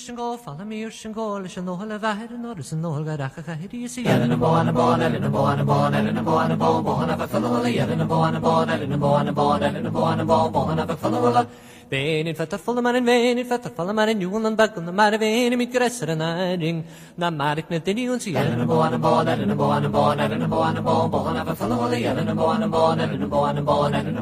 and go, follow me, and go, listen, no, I'll have had another, and no, I'll get a cahill, you see, Ellen and Bon, and Bon, Ellen and Bon, and Bon, Ellen and Bon, and Bon, Bon, have a fellow, Ellen and Bon, and Bon, Ellen and Bon, and Bon, Ellen and Bon, and Bon, Bon, have a fellow, Vain in fat full man and vain in fat full man and you will back on the matter vain and meet Gresser and Iding. Na Marik Natinian see Ellen and Bon and Bon, Ellen and Bon and Bon, Ellen and Bon and Bon, Bon, have a fellow, Ellen and Bon and Bon, Ellen and Bon and Bon, Ellen